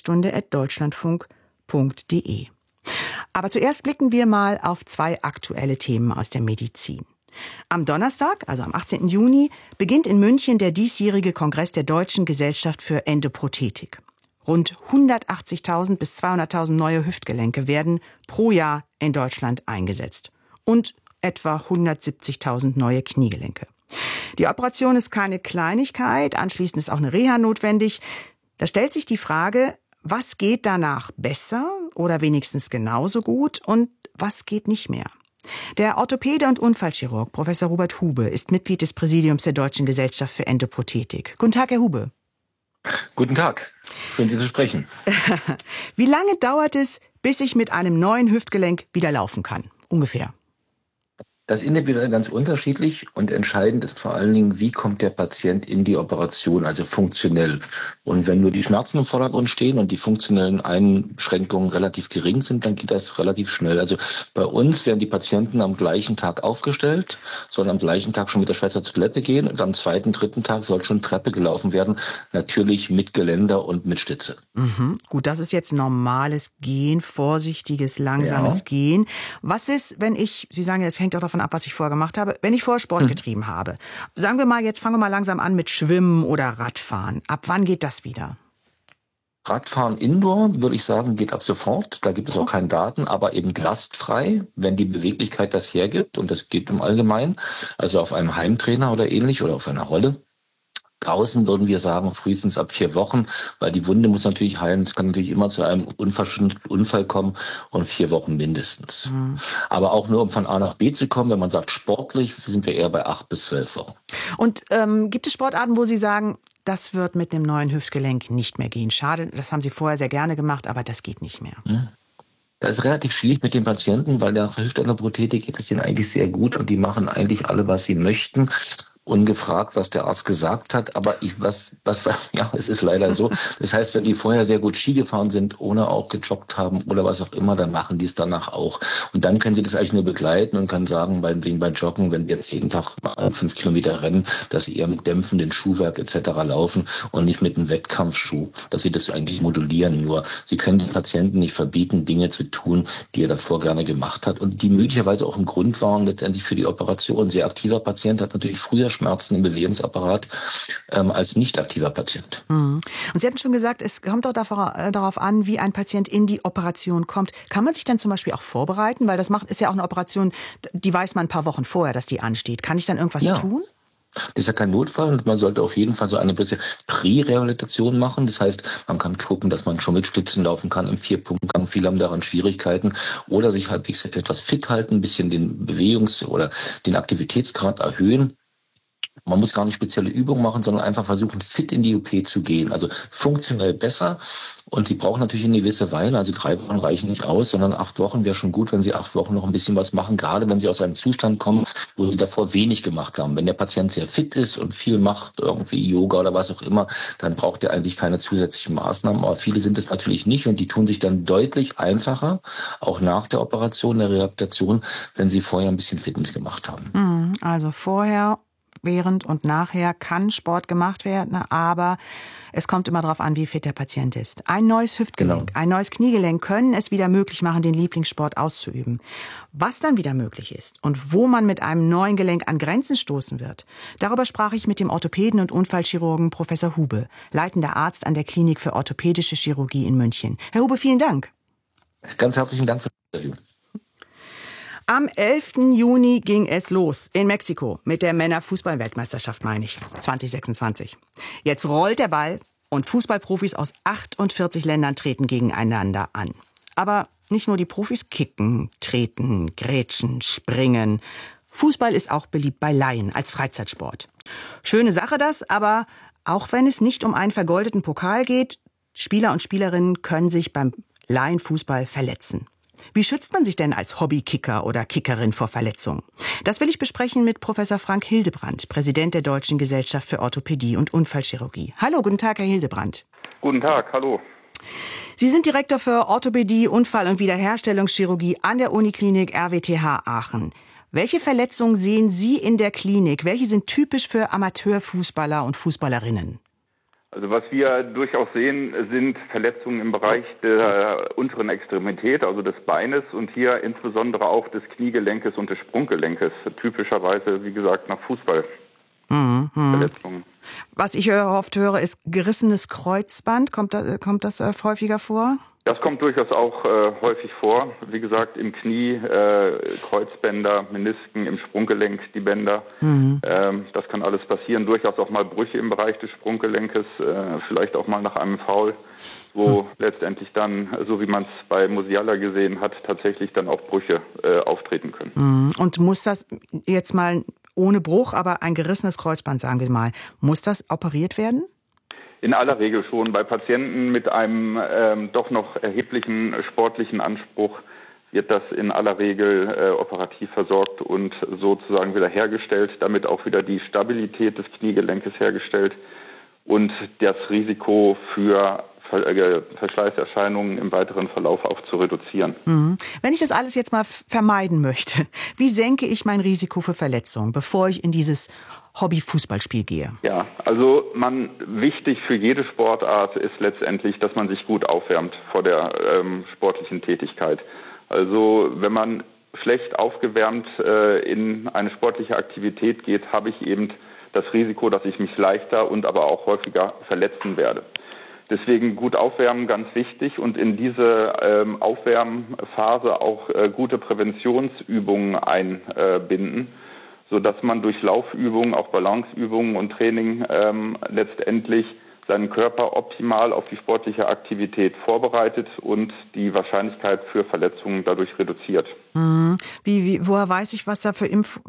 sprechstunde@deutschlandfunk.de. Aber zuerst blicken wir mal auf zwei aktuelle Themen aus der Medizin. Am Donnerstag, also am 18. Juni, beginnt in München der diesjährige Kongress der Deutschen Gesellschaft für Endoprothetik. Rund 180.000 bis 200.000 neue Hüftgelenke werden pro Jahr in Deutschland eingesetzt. Und etwa 170.000 neue Kniegelenke. Die Operation ist keine Kleinigkeit, anschließend ist auch eine Reha notwendig. Da stellt sich die Frage, was geht danach besser oder wenigstens genauso gut und was geht nicht mehr? Der Orthopäde und Unfallchirurg Professor Robert Hube ist Mitglied des Präsidiums der Deutschen Gesellschaft für Endoprothetik. Guten Tag, Herr Hube.
Guten Tag, schön Sie zu sprechen.
Wie lange dauert es, bis ich mit einem neuen Hüftgelenk wieder laufen kann? Ungefähr.
Das ist individuell ganz unterschiedlich und entscheidend ist vor allen Dingen, wie kommt der Patient in die Operation, also funktionell. Und wenn nur die Schmerzen im Vordergrund stehen und die funktionellen Einschränkungen relativ gering sind, dann geht das relativ schnell. Also bei uns werden die Patienten am gleichen Tag aufgestellt, sollen am gleichen Tag schon mit der Schwester zur Toilette gehen und am zweiten, dritten Tag soll schon Treppe gelaufen werden, natürlich mit Geländer und mit Stütze.
Gut, das ist jetzt normales Gehen, vorsichtiges, langsames Gehen. Was ist, wenn Sie sagen ja, es hängt auch davon ab, was ich vorher gemacht habe, wenn ich vorher Sport getrieben habe. Sagen wir mal, jetzt fangen wir mal langsam an mit Schwimmen oder Radfahren. Ab wann geht das wieder?
Radfahren Indoor, würde ich sagen, geht ab sofort. Da gibt es auch keine Daten, aber eben lastfrei, wenn die Beweglichkeit das hergibt. Und das geht im Allgemeinen. Also auf einem Heimtrainer oder ähnlich oder auf einer Rolle. Draußen würden wir sagen, frühestens ab 4 Wochen, weil die Wunde muss natürlich heilen. Es kann natürlich immer zu einem unverschulden Unfall kommen und 4 Wochen mindestens. Aber auch nur, um von A nach B zu kommen, wenn man sagt sportlich, sind wir eher bei 8 bis 12 Wochen.
Und gibt es Sportarten, wo Sie sagen, das wird mit dem neuen Hüftgelenk nicht mehr gehen? Schade, das haben Sie vorher sehr gerne gemacht, aber das geht nicht mehr.
Das ist relativ schwierig mit den Patienten, weil der Hüftendoprothetik geht es denen eigentlich sehr gut und die machen eigentlich alle, was sie möchten. Ungefragt, was der Arzt gesagt hat, aber es ist leider so. Das heißt, wenn die vorher sehr gut Ski gefahren sind, ohne auch gejoggt haben oder was auch immer, dann machen die es danach auch. Und dann können sie das eigentlich nur begleiten und können sagen, bei Joggen, wenn wir jetzt jeden Tag mal 5 Kilometer rennen, dass sie eher mit dämpfendem Schuhwerk etc. laufen und nicht mit einem Wettkampfschuh, dass sie das eigentlich modulieren. Nur sie können den Patienten nicht verbieten, Dinge zu tun, die er davor gerne gemacht hat und die möglicherweise auch ein Grund waren letztendlich für die Operation. Ein sehr aktiver Patient hat natürlich früher Schmerzen im Bewegungsapparat als nicht aktiver Patient.
Und Sie hatten schon gesagt, es kommt doch darauf an, wie ein Patient in die Operation kommt. Kann man sich dann zum Beispiel auch vorbereiten? Weil ist ja auch eine Operation, die weiß man ein paar Wochen vorher, dass die ansteht. Kann ich dann irgendwas tun?
Das ist ja kein Notfall und man sollte auf jeden Fall so eine bisschen Prä-Rehabilitation machen. Das heißt, man kann gucken, dass man schon mit Stützen laufen kann im 4-Punkt-Gang. Viele haben daran Schwierigkeiten. Oder sich halbwegs etwas fit halten, ein bisschen den oder den Aktivitätsgrad erhöhen. Man muss gar nicht spezielle Übungen machen, sondern einfach versuchen, fit in die OP zu gehen. Also funktionell besser. Und Sie brauchen natürlich eine gewisse Weile. Also 3 Wochen reichen nicht aus, sondern 8 Wochen wäre schon gut, wenn Sie 8 Wochen noch ein bisschen was machen. Gerade wenn Sie aus einem Zustand kommen, wo Sie davor wenig gemacht haben. Wenn der Patient sehr fit ist und viel macht, irgendwie Yoga oder was auch immer, dann braucht er eigentlich keine zusätzlichen Maßnahmen. Aber viele sind es natürlich nicht und die tun sich dann deutlich einfacher, auch nach der Operation, der Rehabilitation, wenn sie vorher ein bisschen Fitness gemacht haben.
Also vorher, während und nachher kann Sport gemacht werden, aber es kommt immer darauf an, wie fit der Patient ist. Ein neues Hüftgelenk, ein neues Kniegelenk können es wieder möglich machen, den Lieblingssport auszuüben. Was dann wieder möglich ist und wo man mit einem neuen Gelenk an Grenzen stoßen wird, darüber sprach ich mit dem Orthopäden und Unfallchirurgen Professor Hube, leitender Arzt an der Klinik für orthopädische Chirurgie in München. Herr Hube, vielen Dank.
Ganz herzlichen Dank für das Interview.
Am 11. Juni ging es los in Mexiko mit der Männerfußball-Weltmeisterschaft, 2026. Jetzt rollt der Ball und Fußballprofis aus 48 Ländern treten gegeneinander an. Aber nicht nur die Profis kicken, treten, grätschen, springen. Fußball ist auch beliebt bei Laien als Freizeitsport. Schöne Sache das, aber auch wenn es nicht um einen vergoldeten Pokal geht, Spieler und Spielerinnen können sich beim Laienfußball verletzen. Wie schützt man sich denn als Hobbykicker oder Kickerin vor Verletzungen? Das will ich besprechen mit Professor Frank Hildebrandt, Präsident der Deutschen Gesellschaft für Orthopädie und Unfallchirurgie. Hallo, guten Tag, Herr Hildebrandt.
Guten Tag, hallo.
Sie sind Direktor für Orthopädie, Unfall- und Wiederherstellungschirurgie an der Uniklinik RWTH Aachen. Welche Verletzungen sehen Sie in der Klinik? Welche sind typisch für Amateurfußballer und Fußballerinnen?
Also was wir durchaus sehen, sind Verletzungen im Bereich der unteren Extremität, also des Beines und hier insbesondere auch des Kniegelenkes und des Sprunggelenkes. Typischerweise, wie gesagt, nach Fußballverletzungen.
Was ich oft höre, ist gerissenes Kreuzband. Kommt das häufiger vor?
Das kommt durchaus auch häufig vor. Wie gesagt, im Knie, Kreuzbänder, Menisken, im Sprunggelenk die Bänder. Das kann alles passieren. Durchaus auch mal Brüche im Bereich des Sprunggelenkes, vielleicht auch mal nach einem Foul, wo letztendlich dann, so wie man es bei Musiala gesehen hat, tatsächlich dann auch Brüche auftreten können.
Und muss das jetzt mal ohne Bruch, aber ein gerissenes Kreuzband, sagen wir mal, muss das operiert werden?
In aller Regel schon. Bei Patienten mit einem doch noch erheblichen sportlichen Anspruch wird das in aller Regel operativ versorgt und sozusagen wieder hergestellt, damit auch wieder die Stabilität des Kniegelenkes hergestellt und das Risiko für Verschleißerscheinungen im weiteren Verlauf auch zu reduzieren.
Wenn ich das alles jetzt mal vermeiden möchte, wie senke ich mein Risiko für Verletzungen, bevor ich in dieses Hobby-Fußballspiel gehe?
Ja, also wichtig für jede Sportart ist letztendlich, dass man sich gut aufwärmt vor der sportlichen Tätigkeit. Also wenn man schlecht aufgewärmt in eine sportliche Aktivität geht, habe ich eben das Risiko, dass ich mich leichter und aber auch häufiger verletzen werde. Deswegen gut aufwärmen, ganz wichtig und in diese Aufwärmphase auch gute Präventionsübungen einbinden, sodass man durch Laufübungen, auch Balanceübungen und Training letztendlich seinen Körper optimal auf die sportliche Aktivität vorbereitet und die Wahrscheinlichkeit für Verletzungen dadurch reduziert.
Woher weiß ich, was da für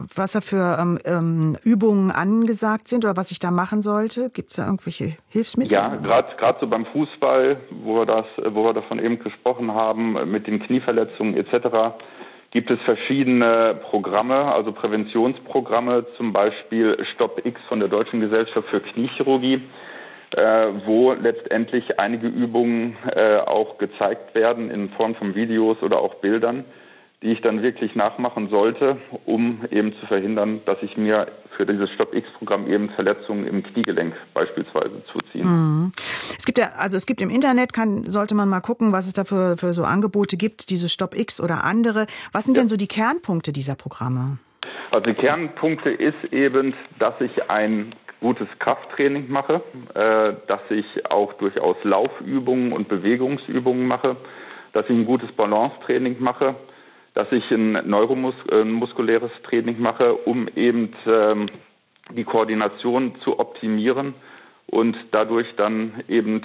Übungen angesagt sind oder was ich da machen sollte? Gibt es da irgendwelche Hilfsmittel?
Ja, gerade so beim Fußball, wo wir davon eben gesprochen haben, mit den Knieverletzungen etc., gibt es verschiedene Programme, also Präventionsprogramme, zum Beispiel Stopp X von der Deutschen Gesellschaft für Kniechirurgie, wo letztendlich einige Übungen auch gezeigt werden in Form von Videos oder auch Bildern, die ich dann wirklich nachmachen sollte, um eben zu verhindern, dass ich mir für dieses Stopp-X-Programm eben Verletzungen im Kniegelenk beispielsweise zuziehe.
Es gibt im Internet, sollte man mal gucken, was es da für so Angebote gibt, diese Stopp-X oder andere. Was sind denn so die Kernpunkte dieser Programme?
Also die Kernpunkte ist eben, dass ich ein gutes Krafttraining mache, dass ich auch durchaus Laufübungen und Bewegungsübungen mache, dass ich ein gutes Balancetraining mache, dass ich ein neuromuskuläres Training mache, um eben die Koordination zu optimieren und dadurch dann eben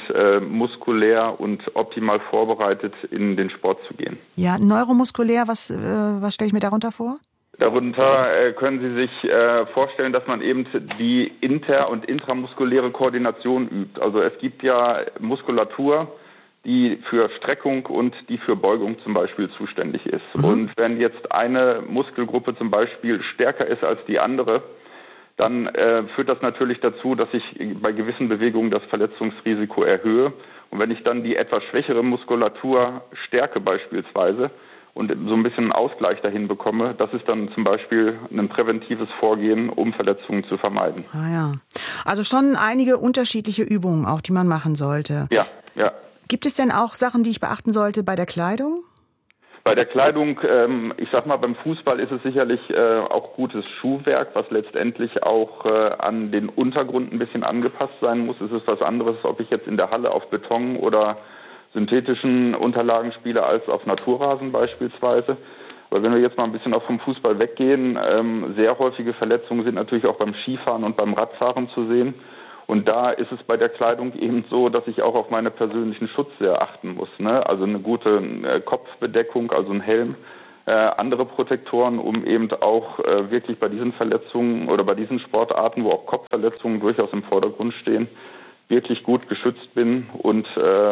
muskulär und optimal vorbereitet in den Sport zu gehen.
Ja, neuromuskulär, was stelle ich mir darunter vor?
Darunter können Sie sich vorstellen, dass man eben die inter- und intramuskuläre Koordination übt. Also es gibt ja Muskulatur, die für Streckung und die für Beugung zum Beispiel zuständig ist. Und wenn jetzt eine Muskelgruppe zum Beispiel stärker ist als die andere, dann führt das natürlich dazu, dass ich bei gewissen Bewegungen das Verletzungsrisiko erhöhe. Und wenn ich dann die etwas schwächere Muskulatur stärke beispielsweise und so ein bisschen einen Ausgleich dahin bekomme, das ist dann zum Beispiel ein präventives Vorgehen, um Verletzungen zu vermeiden.
Ah ja, also schon einige unterschiedliche Übungen auch, die man machen sollte.
Ja.
Gibt es denn auch Sachen, die ich beachten sollte bei der Kleidung?
Bei der Kleidung, ich sag mal, beim Fußball ist es sicherlich auch gutes Schuhwerk, was letztendlich auch an den Untergrund ein bisschen angepasst sein muss. Es ist was anderes, ob ich jetzt in der Halle auf Beton oder synthetischen Unterlagen spiele, als auf Naturrasen beispielsweise. Aber wenn wir jetzt mal ein bisschen auch vom Fußball weggehen, sehr häufige Verletzungen sind natürlich auch beim Skifahren und beim Radfahren zu sehen. Und da ist es bei der Kleidung eben so, dass ich auch auf meine persönlichen Schutz sehr achten muss, ne? Also eine gute Kopfbedeckung, also ein Helm, andere Protektoren, um eben auch wirklich bei diesen Verletzungen oder bei diesen Sportarten, wo auch Kopfverletzungen durchaus im Vordergrund stehen, wirklich gut geschützt bin und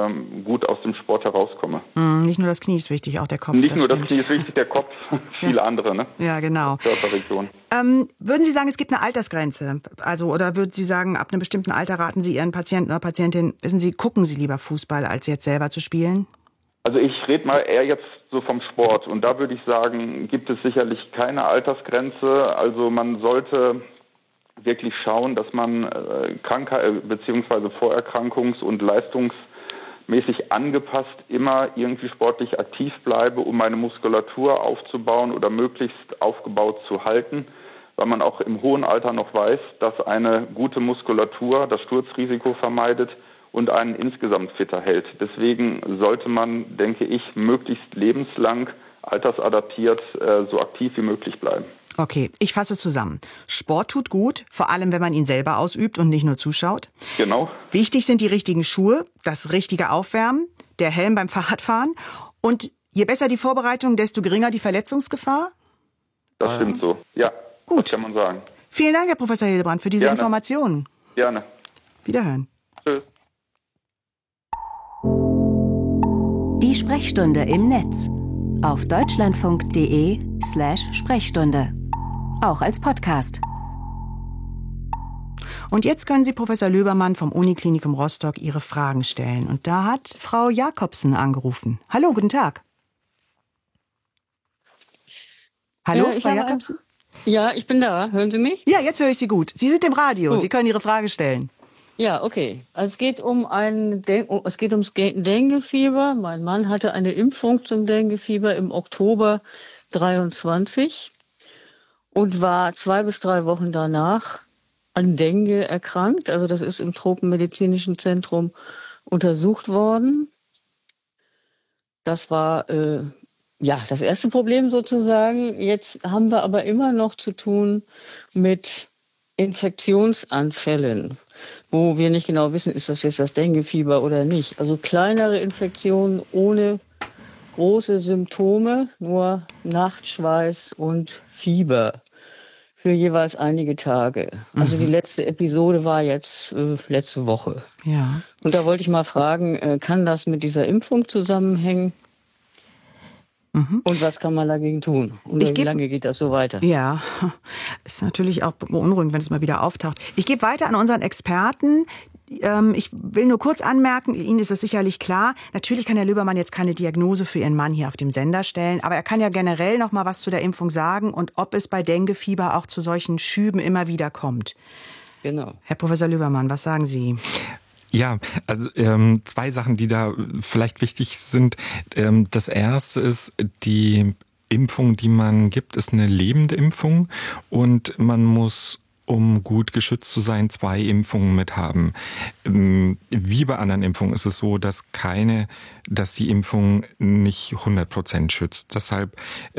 gut aus dem Sport herauskomme.
Nicht nur das Knie ist wichtig, auch der Kopf.
Nicht nur das Knie ist wichtig, der Kopf, viele andere, ne?
Ja, genau.
Körperregionen.
Würden Sie sagen, es gibt eine Altersgrenze? Also, oder würden Sie sagen, ab einem bestimmten Alter raten Sie Ihren Patienten oder Patientin, wissen Sie, gucken Sie lieber Fußball, als jetzt selber zu spielen?
Also ich rede mal eher jetzt so vom Sport und da würde ich sagen, gibt es sicherlich keine Altersgrenze. Also man sollte wirklich schauen, dass man beziehungsweise vorerkrankungs- und leistungsmäßig angepasst immer irgendwie sportlich aktiv bleibe, um meine Muskulatur aufzubauen oder möglichst aufgebaut zu halten, weil man auch im hohen Alter noch weiß, dass eine gute Muskulatur das Sturzrisiko vermeidet und einen insgesamt fitter hält. Deswegen sollte man, denke ich, möglichst lebenslang altersadaptiert so aktiv wie möglich bleiben.
Okay, ich fasse zusammen. Sport tut gut, vor allem wenn man ihn selber ausübt und nicht nur zuschaut.
Genau.
Wichtig sind die richtigen Schuhe, das richtige Aufwärmen, der Helm beim Fahrradfahren. Und je besser die Vorbereitung, desto geringer die Verletzungsgefahr?
Das stimmt so, ja.
Gut.
Das kann man sagen.
Vielen Dank, Herr Professor Hildebrand, für diese Informationen.
Gerne.
Wiederhören.
Tschüss.
Die Sprechstunde im Netz. Auf deutschlandfunk.de/Sprechstunde. Auch als Podcast.
Und jetzt können Sie Professor Löbermann vom Uniklinikum Rostock Ihre Fragen stellen. Und da hat Frau Jakobsen angerufen. Hallo, guten Tag. Hallo, Frau Jakobsen?
Ja, ich bin da. Hören Sie mich?
Ja, jetzt höre ich Sie gut. Sie sind im Radio. Sie können Ihre Frage stellen.
Ja, okay. Also es geht ums Denguefieber. Mein Mann hatte eine Impfung zum Denguefieber im Oktober 23 und war 2 bis 3 Wochen danach an Dengue erkrankt. Also das ist im Tropenmedizinischen Zentrum untersucht worden. Das war Ja, das erste Problem sozusagen. Jetzt haben wir aber immer noch zu tun mit Infektionsanfällen, wo wir nicht genau wissen, ist das jetzt das Denguefieber oder nicht. Also kleinere Infektionen ohne große Symptome, nur Nachtschweiß und Fieber für jeweils einige Tage. Also die letzte Episode war jetzt letzte Woche.
Ja.
Und da wollte ich mal fragen, kann das mit dieser Impfung zusammenhängen? Und was kann man dagegen tun? Oder wie lange geht das so weiter?
Ja, ist natürlich auch beunruhigend, wenn es mal wieder auftaucht. Ich gebe weiter an unseren Experten. Ich will nur kurz anmerken, Ihnen ist es sicherlich klar, natürlich kann Herr Löbermann jetzt keine Diagnose für Ihren Mann hier auf dem Sender stellen, aber er kann ja generell noch mal was zu der Impfung sagen und ob es bei Denguefieber auch zu solchen Schüben immer wieder kommt.
Genau.
Herr Professor Löbermann, was sagen Sie?
Ja, also 2 Sachen, die da vielleicht wichtig sind. Das erste ist, die Impfung, die man gibt, ist eine lebende Impfung und man muss, um gut geschützt zu sein, 2 Impfungen mit haben. Wie bei anderen Impfungen ist es so, dass die Impfung nicht 100% schützt. Deshalb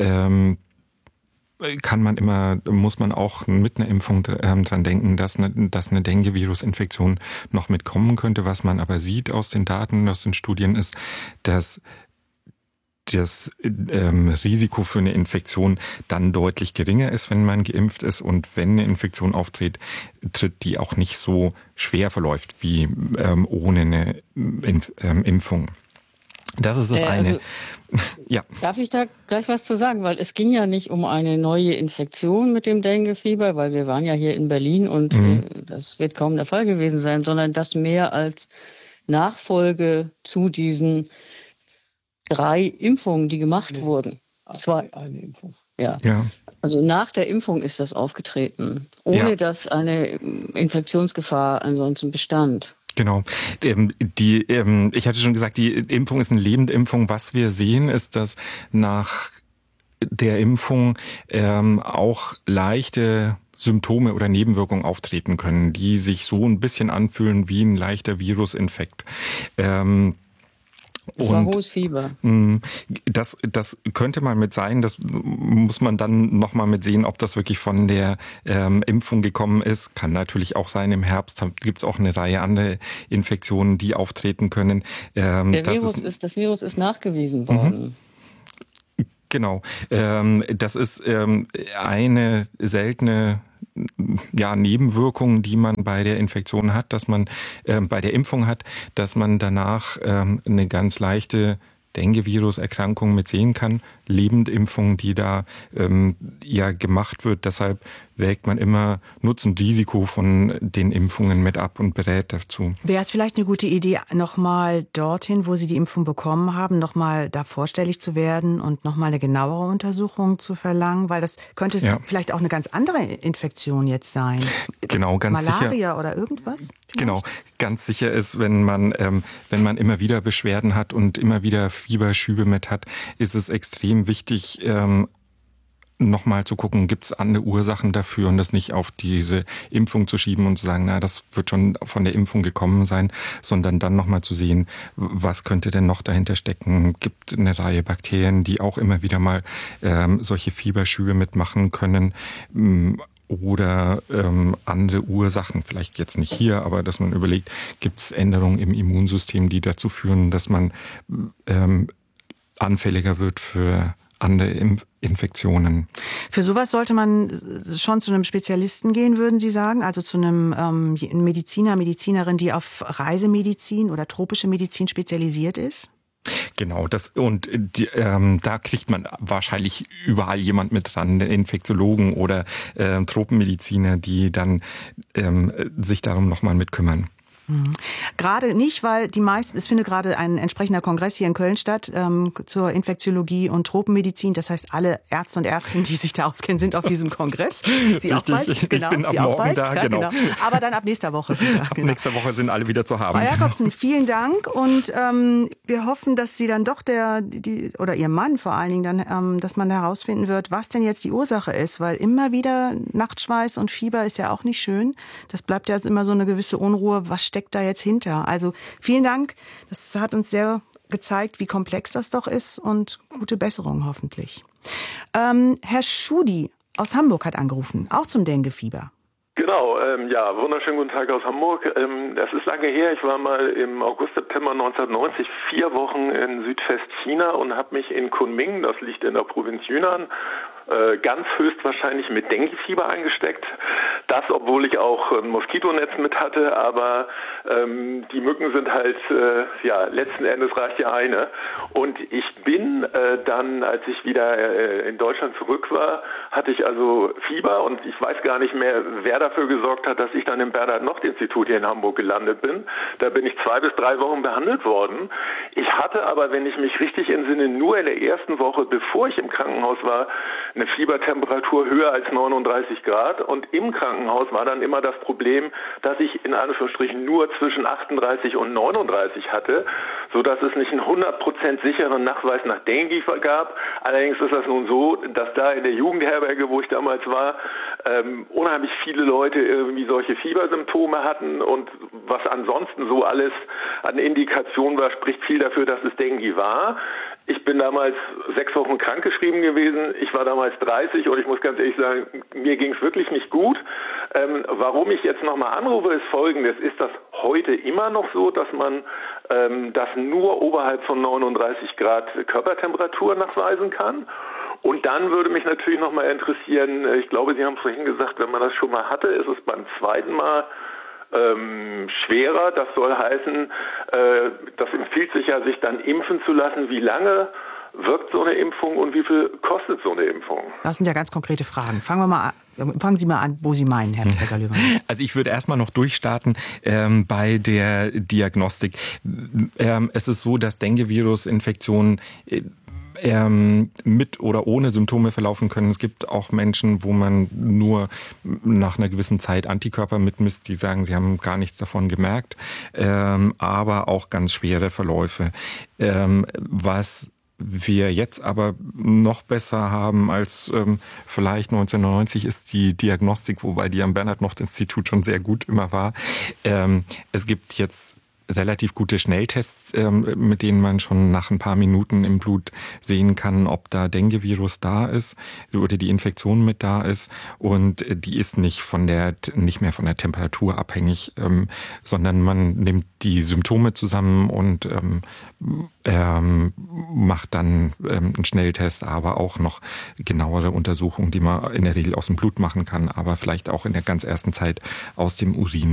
muss man auch mit einer Impfung dran denken, dass eine Dengue-Virus-Infektion noch mitkommen könnte. Was man aber sieht aus den Daten, aus den Studien ist, dass das Risiko für eine Infektion dann deutlich geringer ist, wenn man geimpft ist und wenn eine Infektion auftritt, die auch nicht so schwer verläuft wie ohne eine Impfung. Das ist das eine.
Also, ja. Darf ich da gleich was zu sagen? Weil es ging ja nicht um eine neue Infektion mit dem Denguefieber, weil wir waren ja hier in Berlin und das wird kaum der Fall gewesen sein, sondern das mehr als Nachfolge zu diesen 3 Impfungen, die gemacht wurden.
Eine Impfung.
Ja. Also nach der Impfung ist das aufgetreten, ohne dass eine Infektionsgefahr ansonsten bestand.
Genau. Ich hatte schon gesagt, die Impfung ist eine lebende Impfung. Was wir sehen, ist, dass nach der Impfung auch leichte Symptome oder Nebenwirkungen auftreten können, die sich so ein bisschen anfühlen wie ein leichter Virusinfekt.
Es war hohes Fieber.
Das könnte mal mit sein. Das muss man dann nochmal mit sehen, ob das wirklich von der Impfung gekommen ist. Kann natürlich auch sein, im Herbst gibt es auch eine Reihe andere Infektionen, die auftreten können.
Das Virus ist nachgewiesen worden.
Genau. Das ist eine seltene Nebenwirkungen, die man bei der Infektion hat, dass man bei der Impfung hat, dass man danach eine ganz leichte Dengue-Virus-Erkrankung mit sehen kann. Lebendimpfung, die da gemacht wird. Deshalb wägt man immer Nutzen und Risiko von den Impfungen mit ab und berät dazu.
Wäre es vielleicht eine gute Idee, nochmal dorthin, wo Sie die Impfung bekommen haben, nochmal da vorstellig zu werden und nochmal eine genauere Untersuchung zu verlangen? Weil das könnte vielleicht auch eine ganz andere Infektion jetzt sein.
Genau, ganz sicher.
Malaria oder irgendwas? Vielleicht?
Genau, ganz sicher ist, wenn man immer wieder Beschwerden hat und immer wieder Fieberschübe mit hat, ist es extrem wichtig, nochmal zu gucken, gibt es andere Ursachen dafür und das nicht auf diese Impfung zu schieben und zu sagen, das wird schon von der Impfung gekommen sein, sondern dann nochmal zu sehen, was könnte denn noch dahinter stecken. Gibt eine Reihe Bakterien, die auch immer wieder mal solche Fieberschübe mitmachen können. Oder andere Ursachen, vielleicht jetzt nicht hier, aber dass man überlegt, gibt es Änderungen im Immunsystem, die dazu führen, dass man anfälliger wird für andere Infektionen.
Für sowas sollte man schon zu einem Spezialisten gehen, würden Sie sagen? Also zu einem Medizinerin, die auf Reisemedizin oder tropische Medizin spezialisiert ist?
Genau, da kriegt man wahrscheinlich überall jemand mit dran, Infektiologen oder Tropenmediziner, die dann sich darum nochmal mitkümmern.
Gerade nicht, weil es findet gerade ein entsprechender Kongress hier in Köln statt zur Infektiologie und Tropenmedizin. Das heißt, alle Ärzte und Ärztinnen, die sich da auskennen, sind auf diesem Kongress. Sie auch bald? Genau,
ich bin ab
Sie auch
morgen
bald?
da,
ja, genau. Aber dann ab nächster Woche wieder.
Ab nächster Woche sind alle wieder zu haben.
Frau Jakobsen, vielen Dank und wir hoffen, dass Sie dann doch oder Ihr Mann vor allen Dingen dann, dass man herausfinden wird, was denn jetzt die Ursache ist, weil immer wieder Nachtschweiß und Fieber ist ja auch nicht schön. Das bleibt ja jetzt immer so eine gewisse Unruhe. Was steckt da jetzt hinter? Also vielen Dank. Das hat uns sehr gezeigt, wie komplex das doch ist und gute Besserung hoffentlich. Herr Schudi aus Hamburg hat angerufen, auch zum Dengue-Fieber.
Genau, ja, wunderschönen guten Tag aus Hamburg. Das ist lange her. Ich war mal im August, September 1990 4 Wochen in Südwestchina und habe mich in Kunming, das liegt in der Provinz Yunnan, ganz höchstwahrscheinlich mit Dengue-Fieber eingesteckt. Das, obwohl ich auch ein Moskitonetz mit hatte, aber die Mücken sind halt, letzten Endes reicht ja eine. Und ich bin dann, als ich wieder in Deutschland zurück war, hatte ich also Fieber und ich weiß gar nicht mehr, wer dafür gesorgt hat, dass ich dann im Bernhard-Nocht-Institut hier in Hamburg gelandet bin. Da bin ich 2 bis 3 Wochen behandelt worden. Ich hatte aber, wenn ich mich richtig entsinne, nur in der ersten Woche, bevor ich im Krankenhaus war, eine Fiebertemperatur höher als 39 Grad und im Krankenhaus war dann immer das Problem, dass ich in Anführungsstrichen nur zwischen 38 und 39 hatte, sodass es nicht einen 100% sicheren Nachweis nach Dengue gab. Allerdings ist das nun so, dass da in der Jugendherberge, wo ich damals war, unheimlich viele Leute irgendwie solche Fiebersymptome hatten und was ansonsten so alles an Indikationen war, spricht viel dafür, dass es Dengue war. Ich bin damals 6 Wochen krankgeschrieben gewesen. Ich war damals 30 und ich muss ganz ehrlich sagen, mir ging es wirklich nicht gut. Warum ich jetzt nochmal anrufe, ist Folgendes. Ist das heute immer noch so, dass man das nur oberhalb von 39 Grad Körpertemperatur nachweisen kann? Und dann würde mich natürlich nochmal interessieren, ich glaube, Sie haben vorhin gesagt, wenn man das schon mal hatte, ist es beim zweiten Mal schwerer. Das soll heißen, das empfiehlt sich ja, sich dann impfen zu lassen. Wie lange wirkt so eine Impfung und wie viel kostet so eine Impfung?
Das sind ja ganz konkrete Fragen. Fangen Sie mal an, wo Sie meinen, Herr Professor Löwen.
Also ich würde erstmal noch durchstarten bei der Diagnostik. Es ist so, dass Dengue-Virus-Infektionen mit oder ohne Symptome verlaufen können. Es gibt auch Menschen, wo man nur nach einer gewissen Zeit Antikörper mitmisst, die sagen, sie haben gar nichts davon gemerkt, aber auch ganz schwere Verläufe. Was wir jetzt aber noch besser haben als vielleicht 1990 ist die Diagnostik, wobei die am Bernhard-Nocht-Institut schon sehr gut immer war. Es gibt jetzt relativ gute Schnelltests, mit denen man schon nach ein paar Minuten im Blut sehen kann, ob da Dengue-Virus da ist oder die Infektion mit da ist. Und die ist nicht mehr von der Temperatur abhängig, sondern man nimmt die Symptome zusammen und macht dann einen Schnelltest, aber auch noch genauere Untersuchungen, die man in der Regel aus dem Blut machen kann, aber vielleicht auch in der ganz ersten Zeit aus dem Urin.